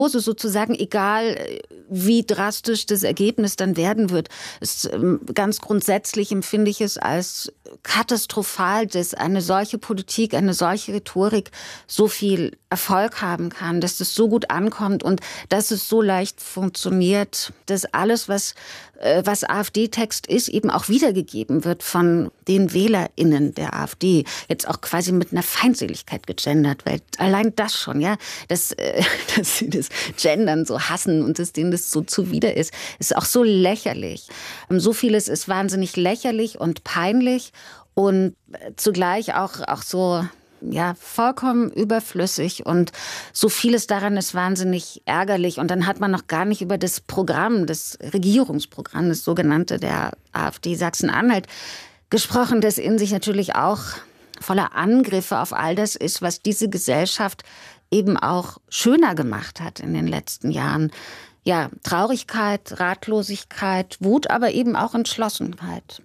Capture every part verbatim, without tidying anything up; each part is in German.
sozusagen, egal wie drastisch das Ergebnis dann werden wird. Es, ganz grundsätzlich empfinde ich es als katastrophal, dass eine solche Politik, eine solche Rhetorik so viel Erfolg haben kann, dass das so gut ankommt und dass es so leicht funktioniert, dass alles, was, was AfD-Text ist, eben auch wiedergegeben wird von den WählerInnen der AfD. Jetzt auch quasi mit einer Feindseligkeit gegendert, weil allein das schon, ja, dass, dass sie das Gendern so hassen und dass denen das so zuwider ist, ist auch so lächerlich. So vieles ist wahnsinnig lächerlich und peinlich und zugleich auch, auch so, ja, vollkommen überflüssig und so vieles daran ist wahnsinnig ärgerlich. Und dann hat man noch gar nicht über das Programm, das Regierungsprogramm, das sogenannte der AfD Sachsen-Anhalt gesprochen, das in sich natürlich auch voller Angriffe auf all das ist, was diese Gesellschaft eben auch schöner gemacht hat in den letzten Jahren. Ja, Traurigkeit, Ratlosigkeit, Wut, aber eben auch Entschlossenheit.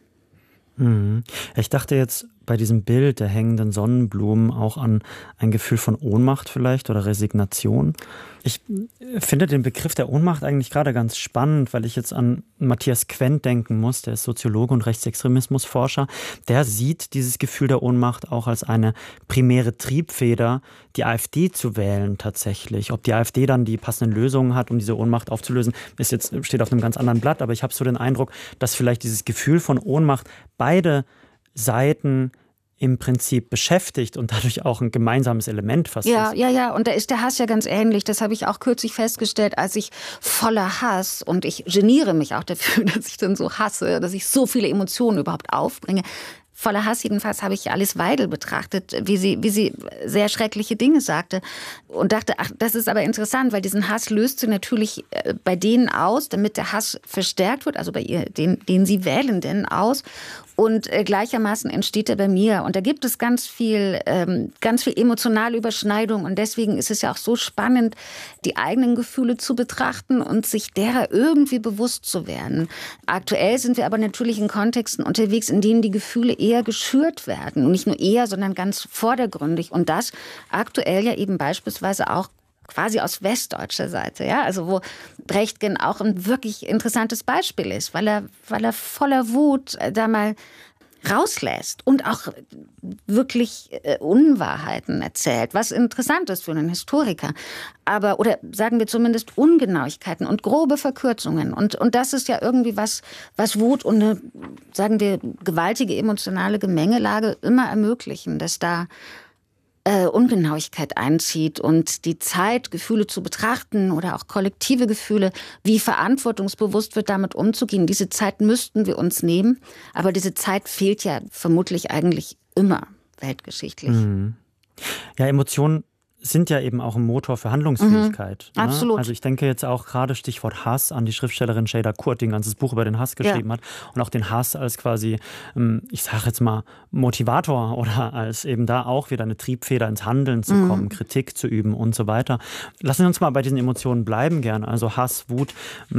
Mhm. Ich dachte jetzt bei diesem Bild der hängenden Sonnenblumen auch an ein Gefühl von Ohnmacht vielleicht oder Resignation. Ich finde den Begriff der Ohnmacht eigentlich gerade ganz spannend, weil ich jetzt an Matthias Quent denken muss, der ist Soziologe und Rechtsextremismusforscher. Der sieht dieses Gefühl der Ohnmacht auch als eine primäre Triebfeder, die AfD zu wählen tatsächlich. Ob die AfD dann die passenden Lösungen hat, um diese Ohnmacht aufzulösen, ist jetzt, steht auf einem ganz anderen Blatt. Aber ich habe so den Eindruck, dass vielleicht dieses Gefühl von Ohnmacht beide Seiten im Prinzip beschäftigt und dadurch auch ein gemeinsames Element fast ja, ist. Ja, ja, und da ist der Hass ja ganz ähnlich. Das habe ich auch kürzlich festgestellt, als ich voller Hass, und ich geniere mich auch dafür, dass ich dann so hasse, dass ich so viele Emotionen überhaupt aufbringe. Voller Hass jedenfalls habe ich Alice Weidel betrachtet, wie sie, wie sie sehr schreckliche Dinge sagte und dachte, ach, das ist aber interessant, weil diesen Hass löst sie natürlich bei denen aus, damit der Hass verstärkt wird, also bei ihr, den, den sie Wählenden aus. Und äh, gleichermaßen entsteht er bei mir. Und da gibt es ganz viel, ähm, ganz viel emotionale Überschneidung. Und deswegen ist es ja auch so spannend, die eigenen Gefühle zu betrachten und sich derer irgendwie bewusst zu werden. Aktuell sind wir aber natürlich in Kontexten unterwegs, in denen die Gefühle eher geschürt werden. Und nicht nur eher, sondern ganz vordergründig. Und das aktuell ja eben beispielsweise auch quasi aus westdeutscher Seite, ja, also wo Brechtgen auch ein wirklich interessantes Beispiel ist, weil er, weil er voller Wut da mal rauslässt und auch wirklich äh, Unwahrheiten erzählt, was interessant ist für einen Historiker, aber oder sagen wir zumindest Ungenauigkeiten und grobe Verkürzungen und und das ist ja irgendwie was, was Wut und eine, sagen wir, gewaltige emotionale Gemengelage immer ermöglichen, dass da Äh, Ungenauigkeit einzieht und die Zeit, Gefühle zu betrachten oder auch kollektive Gefühle, wie verantwortungsbewusst wird damit umzugehen. Diese Zeit müssten wir uns nehmen, aber diese Zeit fehlt ja vermutlich eigentlich immer weltgeschichtlich. Mhm. Ja, Emotionen sind ja eben auch ein Motor für Handlungsfähigkeit. Mhm, ne? absolut. Also ich denke jetzt auch gerade Stichwort Hass an die Schriftstellerin Şeyda Kurt, die ein ganzes Buch über den Hass geschrieben ja. hat und auch den Hass als quasi, ich sage jetzt mal, Motivator oder als eben da auch wieder eine Triebfeder ins Handeln zu kommen, mhm. Kritik zu üben und so weiter. Lassen Sie uns mal bei diesen Emotionen bleiben gerne, also Hass, Wut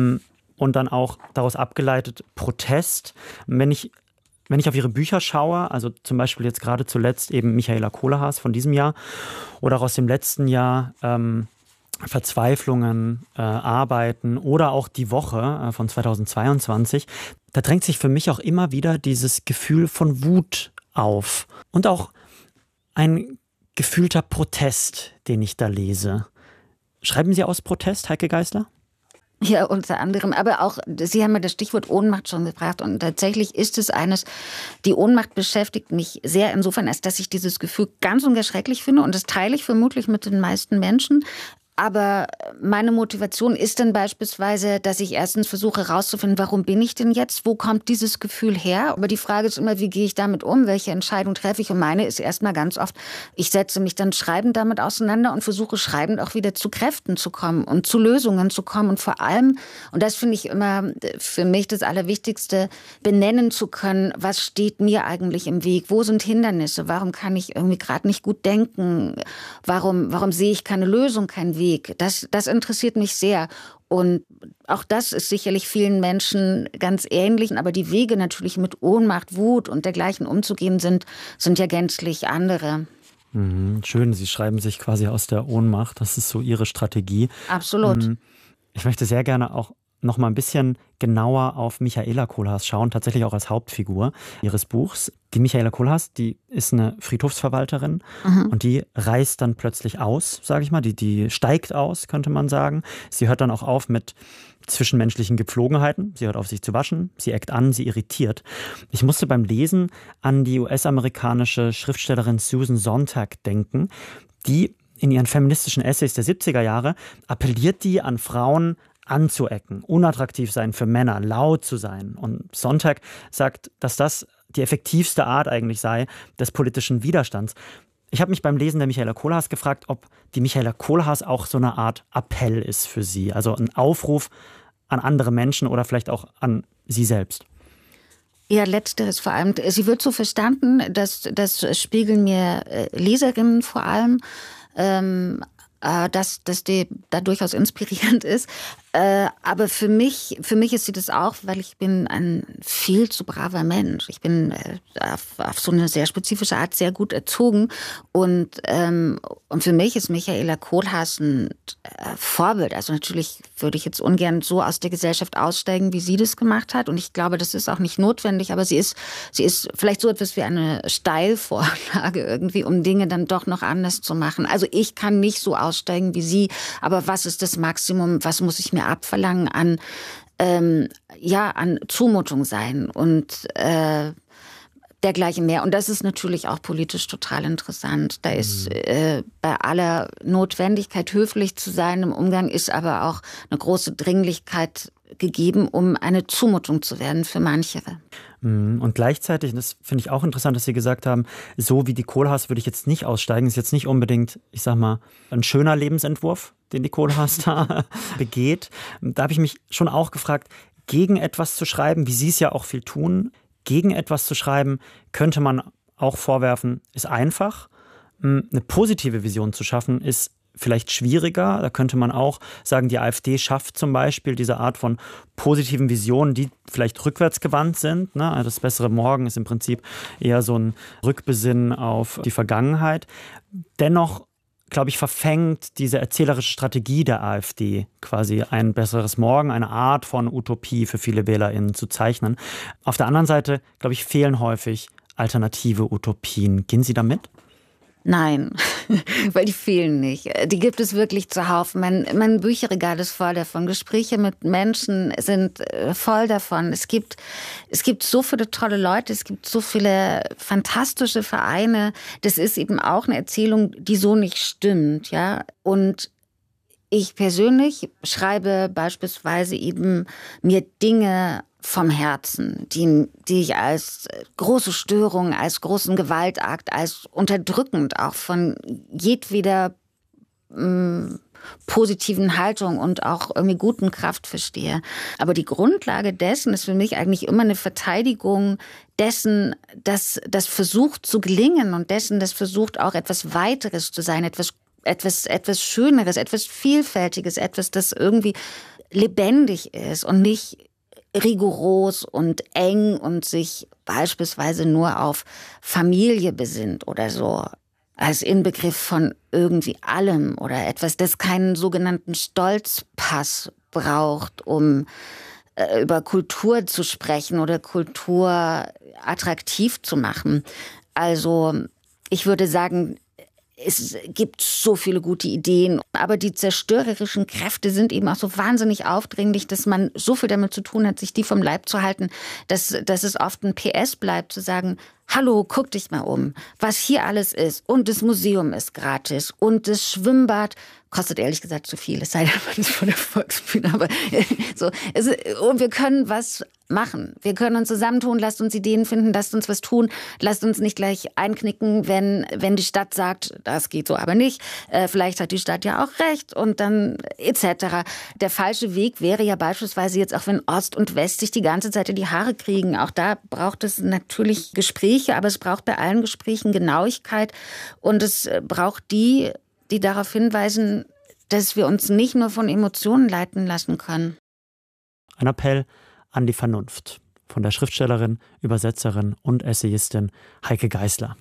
und dann auch daraus abgeleitet Protest. Wenn ich Wenn ich auf ihre Bücher schaue, also zum Beispiel jetzt gerade zuletzt eben Michaela Kohlhaas von diesem Jahr oder auch aus dem letzten Jahr ähm, Verzweiflungen, äh, Arbeiten oder auch Die Woche äh, von zweitausendzweiundzwanzig, da drängt sich für mich auch immer wieder dieses Gefühl von Wut auf und auch ein gefühlter Protest, den ich da lese. Schreiben Sie aus Protest, Heike Geisler? Ja, unter anderem. Aber auch, Sie haben ja das Stichwort Ohnmacht schon gebracht. Und tatsächlich ist es eines, die Ohnmacht beschäftigt mich sehr insofern, als dass ich dieses Gefühl ganz und gar schrecklich finde. Und das teile ich vermutlich mit den meisten Menschen. Aber meine Motivation ist dann beispielsweise, dass ich erstens versuche herauszufinden, warum bin ich denn jetzt? Wo kommt dieses Gefühl her? Aber die Frage ist immer, wie gehe ich damit um? Welche Entscheidung treffe ich? Und meine ist erstmal ganz oft, ich setze mich dann schreibend damit auseinander und versuche schreibend auch wieder zu Kräften zu kommen und zu Lösungen zu kommen. Und vor allem, und das finde ich immer für mich das Allerwichtigste, benennen zu können, was steht mir eigentlich im Weg? Wo sind Hindernisse? Warum kann ich irgendwie gerade nicht gut denken? Warum, warum sehe ich keine Lösung, keinen Weg? Das, das interessiert mich sehr. Und auch das ist sicherlich vielen Menschen ganz ähnlich. Aber die Wege natürlich mit Ohnmacht, Wut und dergleichen umzugehen sind, sind ja gänzlich andere. Mhm, schön, Sie schreiben sich quasi aus der Ohnmacht. Das ist so Ihre Strategie. Absolut. Ich möchte sehr gerne auch noch mal ein bisschen genauer auf Michaela Kohlhaas schauen, tatsächlich auch als Hauptfigur Ihres Buchs. Die Michaela Kohlhaas, die ist eine Friedhofsverwalterin mhm. und die reist dann plötzlich aus, sage ich mal. Die, die steigt aus, könnte man sagen. Sie hört dann auch auf mit zwischenmenschlichen Gepflogenheiten. Sie hört auf, sich zu waschen. Sie eckt an, sie irritiert. Ich musste beim Lesen an die U S-amerikanische Schriftstellerin Susan Sontag denken, die in ihren feministischen Essays der siebziger Jahre appelliert die an Frauen, anzuecken, unattraktiv sein für Männer, laut zu sein. Und Sontag sagt, dass das die effektivste Art eigentlich sei des politischen Widerstands. Ich habe mich beim Lesen der Michaela Kohlhaas gefragt, ob die Michaela Kohlhaas auch so eine Art Appell ist für Sie, also ein Aufruf an andere Menschen oder vielleicht auch an Sie selbst. Ja, letzteres vor allem. Sie wird so verstanden, dass das spiegeln mir Leserinnen vor allem, ähm, dass, dass die da durchaus inspirierend ist. Äh, aber für mich, für mich ist sie das auch, weil ich bin ein viel zu braver Mensch. Ich bin äh, auf, auf so eine sehr spezifische Art sehr gut erzogen. Und, ähm, und für mich ist Michaela Kohlhaas ein äh, Vorbild. Also natürlich würde ich jetzt ungern so aus der Gesellschaft aussteigen, wie sie das gemacht hat. Und ich glaube, das ist auch nicht notwendig. Aber sie ist, sie ist vielleicht so etwas wie eine Steilvorlage irgendwie, um Dinge dann doch noch anders zu machen. Also ich kann nicht so aussteigen wie sie. Aber was ist das Maximum? Was muss ich mir abverlangen an, ähm, ja, an Zumutung sein und äh, dergleichen mehr. Und das ist natürlich auch politisch total interessant. Da ist äh, bei aller Notwendigkeit, höflich zu sein im Umgang, ist aber auch eine große Dringlichkeit gegeben, um eine Zumutung zu werden für manche. Und gleichzeitig, das finde ich auch interessant, dass Sie gesagt haben, so wie die Kohlhaas würde ich jetzt nicht aussteigen. Ist jetzt nicht unbedingt, ich sag mal, ein schöner Lebensentwurf, den die Kohlhaas da begeht. Da habe ich mich schon auch gefragt, gegen etwas zu schreiben, wie Sie es ja auch viel tun, gegen etwas zu schreiben, könnte man auch vorwerfen, ist einfach. Eine positive Vision zu schaffen, ist vielleicht schwieriger. Da könnte man auch sagen, die AfD schafft zum Beispiel diese Art von positiven Visionen, die vielleicht rückwärtsgewandt sind. Ne? Das bessere Morgen ist im Prinzip eher so ein Rückbesinnen auf die Vergangenheit. Dennoch, glaube ich, verfängt diese erzählerische Strategie der AfD quasi ein besseres Morgen, eine Art von Utopie für viele WählerInnen zu zeichnen. Auf der anderen Seite, glaube ich, fehlen häufig alternative Utopien. Gehen Sie damit? Nein, weil die fehlen nicht. Die gibt es wirklich zuhauf. Mein, mein Bücherregal ist voll davon. Gespräche mit Menschen sind voll davon. Es gibt, es gibt so viele tolle Leute, es gibt so viele fantastische Vereine. Das ist eben auch eine Erzählung, die so nicht stimmt, ja. Und ich persönlich schreibe beispielsweise eben mir Dinge vom Herzen, die, die ich als große Störung, als großen Gewaltakt, als unterdrückend auch von jedweder mh, positiven Haltung und auch irgendwie guten Kraft verstehe. Aber die Grundlage dessen ist für mich eigentlich immer eine Verteidigung dessen, dass das versucht zu gelingen und dessen, das versucht auch etwas Weiteres zu sein, etwas etwas etwas Schöneres, etwas Vielfältiges, etwas, das irgendwie lebendig ist und nicht rigoros und eng und sich beispielsweise nur auf Familie besinnt oder so, als Inbegriff von irgendwie allem oder etwas, das keinen sogenannten Stolzpass braucht, um äh, über Kultur zu sprechen oder Kultur attraktiv zu machen. Also ich würde sagen, es gibt so viele gute Ideen, aber die zerstörerischen Kräfte sind eben auch so wahnsinnig aufdringlich, dass man so viel damit zu tun hat, sich die vom Leib zu halten, dass, dass es oft ein P S bleibt, zu sagen, hallo, guck dich mal um, was hier alles ist. Und das Museum ist gratis und das Schwimmbad kostet ehrlich gesagt zu viel, es sei denn, man ist von der Volksbühne. Aber so, es, und wir können was machen. Wir können uns zusammentun, lasst uns Ideen finden, lasst uns was tun, lasst uns nicht gleich einknicken, wenn, wenn die Stadt sagt, das geht so aber nicht. Äh, vielleicht hat die Stadt ja auch recht und dann et cetera. Der falsche Weg wäre ja beispielsweise jetzt auch, wenn Ost und West sich die ganze Zeit in die Haare kriegen. Auch da braucht es natürlich Gespräche, aber es braucht bei allen Gesprächen Genauigkeit und es braucht die, die darauf hinweisen, dass wir uns nicht nur von Emotionen leiten lassen können. Ein Appell an die Vernunft von der Schriftstellerin, Übersetzerin und Essayistin Heike Geisler.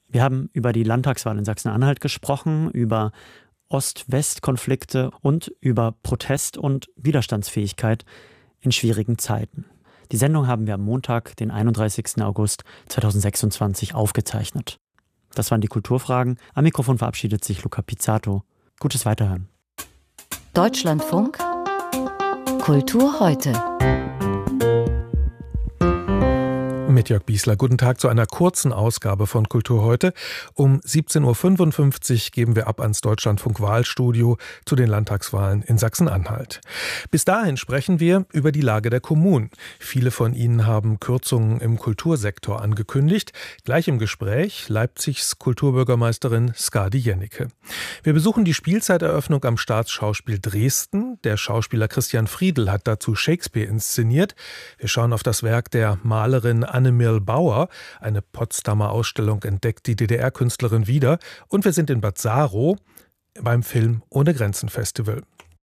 Wir haben über die Landtagswahl in Sachsen-Anhalt gesprochen, über Ost-West-Konflikte und über Protest und Widerstandsfähigkeit in schwierigen Zeiten. Die Sendung haben wir am Montag, den einunddreißigsten August zweitausendsechsundzwanzig, aufgezeichnet. Das waren die Kulturfragen. Am Mikrofon verabschiedet sich Luca Pizzato. Gutes Weiterhören. Deutschlandfunk Kultur heute. Mit Jörg Biesler. Guten Tag zu einer kurzen Ausgabe von Kultur heute. Um siebzehn Uhr fünfundfünfzig geben wir ab ans Deutschlandfunk-Wahlstudio zu den Landtagswahlen in Sachsen-Anhalt. Bis dahin sprechen wir über die Lage der Kommunen. Viele von ihnen haben Kürzungen im Kultursektor angekündigt. Gleich im Gespräch Leipzigs Kulturbürgermeisterin Skadi Jennecke. Wir besuchen die Spielzeiteröffnung am Staatsschauspiel Dresden. Der Schauspieler Christian Friedl hat dazu Shakespeare inszeniert. Wir schauen auf das Werk der Malerin Anne Mirl Bauer. Eine Potsdamer Ausstellung entdeckt die D D R-Künstlerin wieder. Und wir sind in Bad Saarow beim Film Ohne Grenzen Festival.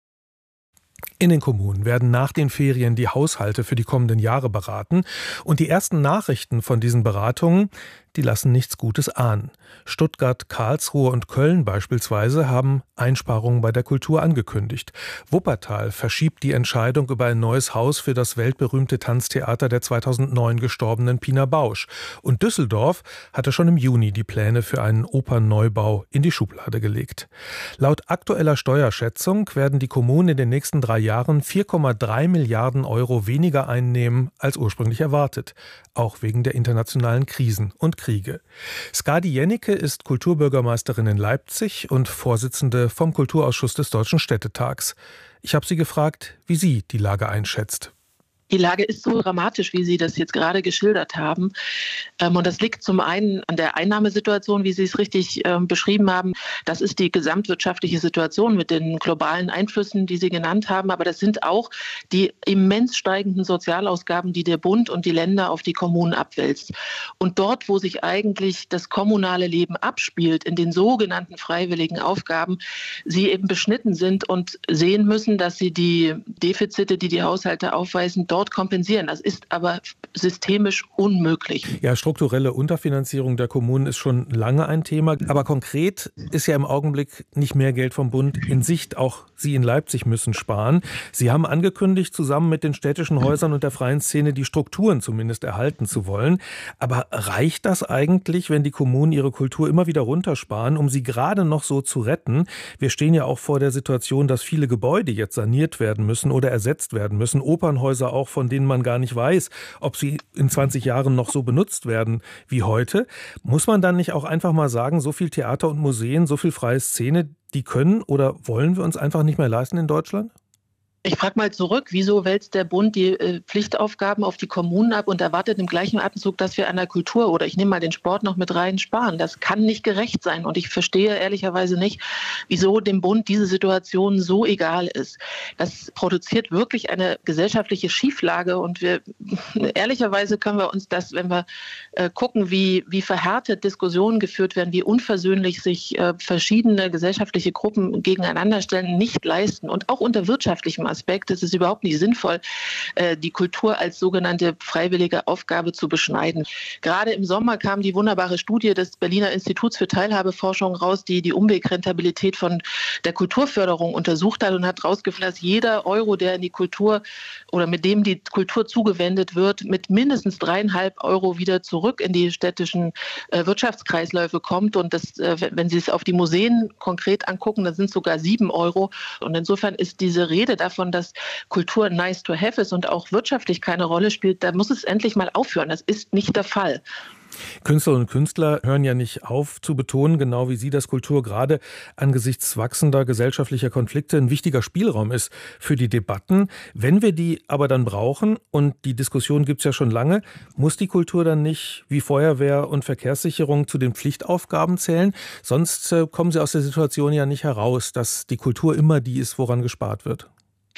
In den Kommunen werden nach den Ferien die Haushalte für die kommenden Jahre beraten. Und die ersten Nachrichten von diesen Beratungen, die lassen nichts Gutes ahnen. Stuttgart, Karlsruhe und Köln beispielsweise haben Einsparungen bei der Kultur angekündigt. Wuppertal verschiebt die Entscheidung über ein neues Haus für das weltberühmte Tanztheater der zweitausendneun gestorbenen Pina Bausch. Und Düsseldorf hatte schon im Juni die Pläne für einen Opernneubau in die Schublade gelegt. Laut aktueller Steuerschätzung werden die Kommunen in den nächsten drei Jahren vier Komma drei Milliarden Euro weniger einnehmen als ursprünglich erwartet. Auch wegen der internationalen Krisen und Kriege. Skadi Jennecke ist Kulturbürgermeisterin in Leipzig und Vorsitzende vom Kulturausschuss des Deutschen Städtetags. Ich habe sie gefragt, wie sie die Lage einschätzt. Die Lage ist so dramatisch, wie Sie das jetzt gerade geschildert haben. Und das liegt zum einen an der Einnahmesituation, wie Sie es richtig beschrieben haben. Das ist die gesamtwirtschaftliche Situation mit den globalen Einflüssen, die Sie genannt haben. Aber das sind auch die immens steigenden Sozialausgaben, die der Bund und die Länder auf die Kommunen abwälzt. Und dort, wo sich eigentlich das kommunale Leben abspielt, in den sogenannten freiwilligen Aufgaben, sie eben beschnitten sind und sehen müssen, dass sie die Defizite, die die Haushalte aufweisen, dort kompensieren. Das ist aber systemisch unmöglich. Ja, strukturelle Unterfinanzierung der Kommunen ist schon lange ein Thema. Aber konkret ist ja im Augenblick nicht mehr Geld vom Bund in Sicht. Auch Sie in Leipzig müssen sparen. Sie haben angekündigt, zusammen mit den städtischen Häusern und der freien Szene die Strukturen zumindest erhalten zu wollen. Aber reicht das eigentlich, wenn die Kommunen ihre Kultur immer wieder runtersparen, um sie gerade noch so zu retten? Wir stehen ja auch vor der Situation, dass viele Gebäude jetzt saniert werden müssen oder ersetzt werden müssen. Opernhäuser auch, von denen man gar nicht weiß, ob sie in zwanzig Jahren noch so benutzt werden wie heute. Muss man dann nicht auch einfach mal sagen, so viel Theater und Museen, so viel freie Szene, die können oder wollen wir uns einfach nicht mehr leisten in Deutschland? Ich frage mal zurück, wieso wälzt der Bund die äh, Pflichtaufgaben auf die Kommunen ab und erwartet im gleichen Atemzug, dass wir an der Kultur oder ich nehme mal den Sport noch mit rein sparen? Das kann nicht gerecht sein und ich verstehe ehrlicherweise nicht, wieso dem Bund diese Situation so egal ist. Das produziert wirklich eine gesellschaftliche Schieflage und wir ehrlicherweise können wir uns das, wenn wir äh, gucken, wie, wie verhärtet Diskussionen geführt werden, wie unversöhnlich sich äh, verschiedene gesellschaftliche Gruppen gegeneinander stellen, nicht leisten und auch unter wirtschaftlichem Aspekt ist es überhaupt nicht sinnvoll, die Kultur als sogenannte freiwillige Aufgabe zu beschneiden. Gerade im Sommer kam die wunderbare Studie des Berliner Instituts für Teilhabeforschung raus, die die Umwegrentabilität von der Kulturförderung untersucht hat und hat herausgefunden, dass jeder Euro, der in die Kultur oder mit dem die Kultur zugewendet wird, mit mindestens dreieinhalb Euro wieder zurück in die städtischen Wirtschaftskreisläufe kommt. Und das, wenn Sie es auf die Museen konkret angucken, dann sind es sogar sieben Euro. Und insofern ist diese Rede davon, dass Kultur nice to have ist und auch wirtschaftlich keine Rolle spielt, da muss es endlich mal aufhören. Das ist nicht der Fall. Künstlerinnen und Künstler hören ja nicht auf zu betonen, genau wie Sie, dass Kultur gerade angesichts wachsender gesellschaftlicher Konflikte ein wichtiger Spielraum ist für die Debatten. Wenn wir die aber dann brauchen, und die Diskussion gibt es ja schon lange, muss die Kultur dann nicht wie Feuerwehr und Verkehrssicherung zu den Pflichtaufgaben zählen? Sonst kommen Sie aus der Situation ja nicht heraus, dass die Kultur immer die ist, woran gespart wird.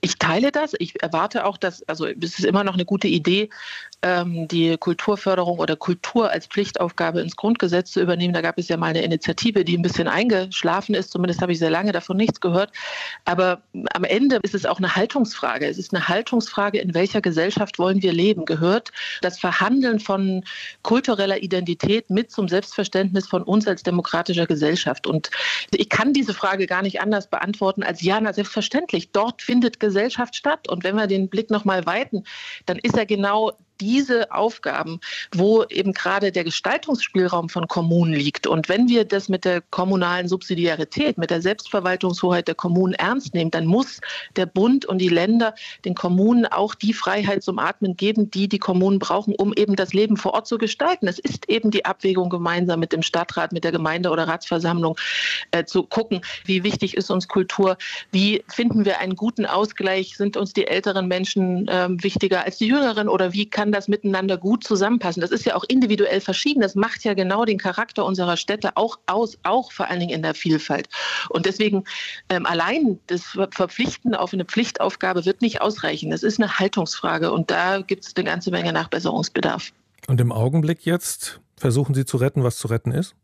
Ich teile das. Ich erwarte auch, dass, also es ist immer noch eine gute Idee, die Kulturförderung oder Kultur als Pflichtaufgabe ins Grundgesetz zu übernehmen. Da gab es ja mal eine Initiative, die ein bisschen eingeschlafen ist. Zumindest habe ich sehr lange davon nichts gehört. Aber am Ende ist es auch eine Haltungsfrage. Es ist eine Haltungsfrage, in welcher Gesellschaft wollen wir leben. Gehört das Verhandeln von kultureller Identität mit zum Selbstverständnis von uns als demokratischer Gesellschaft? Und ich kann diese Frage gar nicht anders beantworten als ja, na selbstverständlich. Dort findet Gesellschaft statt. Und wenn wir den Blick noch mal weiten, dann ist er genau diese Aufgaben, wo eben gerade der Gestaltungsspielraum von Kommunen liegt. Und wenn wir das mit der kommunalen Subsidiarität, mit der Selbstverwaltungshoheit der Kommunen ernst nehmen, dann muss der Bund und die Länder den Kommunen auch die Freiheit zum Atmen geben, die die Kommunen brauchen, um eben das Leben vor Ort zu gestalten. Es ist eben die Abwägung gemeinsam mit dem Stadtrat, mit der Gemeinde- oder Ratsversammlung äh, zu gucken, wie wichtig ist uns Kultur, wie finden wir einen guten Ausgleich, sind uns die älteren Menschen äh, wichtiger als die jüngeren oder wie kann das miteinander gut zusammenpassen. Das ist ja auch individuell verschieden. Das macht ja genau den Charakter unserer Städte auch aus, auch vor allen Dingen in der Vielfalt. Und deswegen ähm, allein das Verpflichten auf eine Pflichtaufgabe wird nicht ausreichen. Das ist eine Haltungsfrage und da gibt es eine ganze Menge Nachbesserungsbedarf. Und im Augenblick jetzt versuchen Sie zu retten, was zu retten ist?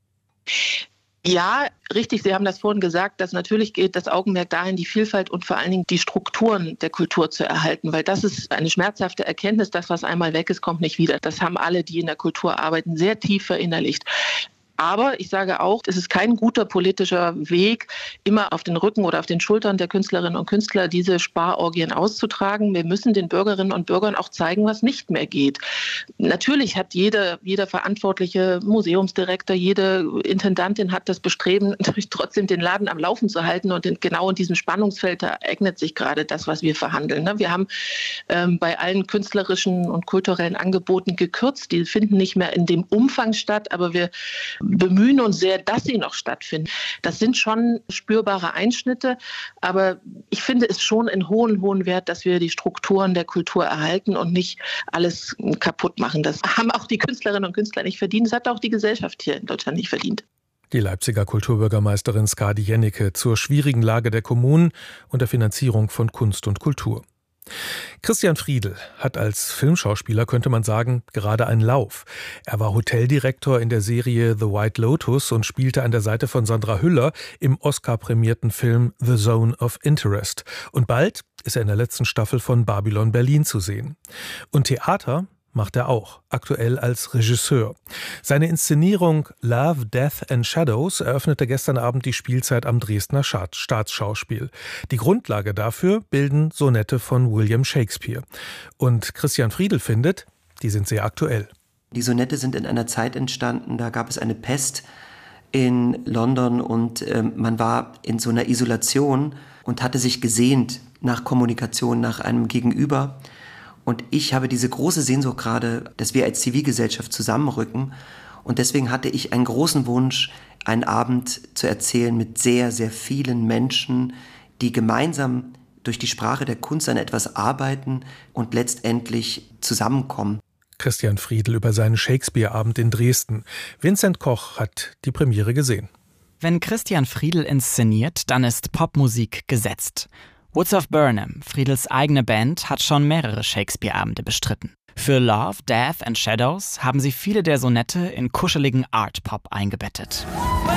Ja, richtig. Sie haben das vorhin gesagt, dass natürlich geht das Augenmerk dahin, die Vielfalt und vor allen Dingen die Strukturen der Kultur zu erhalten, weil das ist eine schmerzhafte Erkenntnis, das, was einmal weg ist, kommt nicht wieder. Das haben alle, die in der Kultur arbeiten, sehr tief verinnerlicht. Aber ich sage auch, es ist kein guter politischer Weg, immer auf den Rücken oder auf den Schultern der Künstlerinnen und Künstler diese Sparorgien auszutragen. Wir müssen den Bürgerinnen und Bürgern auch zeigen, was nicht mehr geht. Natürlich hat jeder, jeder verantwortliche Museumsdirektor, jede Intendantin hat das Bestreben, trotzdem den Laden am Laufen zu halten. Und in, genau in diesem Spannungsfeld da eignet sich gerade das, was wir verhandeln. Wir haben ähm, bei allen künstlerischen und kulturellen Angeboten gekürzt. Die finden nicht mehr in dem Umfang statt, aber wir bemühen uns sehr, dass sie noch stattfinden. Das sind schon spürbare Einschnitte, aber ich finde es schon einen hohen, hohen Wert, dass wir die Strukturen der Kultur erhalten und nicht alles kaputt machen. Das haben auch die Künstlerinnen und Künstler nicht verdient. Das hat auch die Gesellschaft hier in Deutschland nicht verdient. Die Leipziger Kulturbürgermeisterin Skadi Jennecke zur schwierigen Lage der Kommunen und der Finanzierung von Kunst und Kultur. Christian Friedl hat als Filmschauspieler, könnte man sagen, gerade einen Lauf. Er war Hoteldirektor in der Serie The White Lotus und spielte an der Seite von Sandra Hüller im Oscar-prämierten Film The Zone of Interest. Und bald ist er in der letzten Staffel von Babylon Berlin zu sehen. Und Theater macht er auch, aktuell als Regisseur. Seine Inszenierung Love, Death and Shadows eröffnete gestern Abend die Spielzeit am Dresdner Staatsschauspiel. Die Grundlage dafür bilden Sonette von William Shakespeare. Und Christian Friedl findet, die sind sehr aktuell. Die Sonette sind in einer Zeit entstanden, da gab es eine Pest in London und äh, man war in so einer Isolation und hatte sich gesehnt nach Kommunikation, nach einem Gegenüber. Und ich habe diese große Sehnsucht gerade, dass wir als Zivilgesellschaft zusammenrücken. Und deswegen hatte ich einen großen Wunsch, einen Abend zu erzählen mit sehr, sehr vielen Menschen, die gemeinsam durch die Sprache der Kunst an etwas arbeiten und letztendlich zusammenkommen. Christian Friedl über seinen Shakespeare-Abend in Dresden. Vincent Koch hat die Premiere gesehen. Wenn Christian Friedl inszeniert, dann ist Popmusik gesetzt. Woods of Burnham, Friedls eigene Band, hat schon mehrere Shakespeare-Abende bestritten. Für Love, Death and Shadows haben sie viele der Sonette in kuscheligen Art-Pop eingebettet.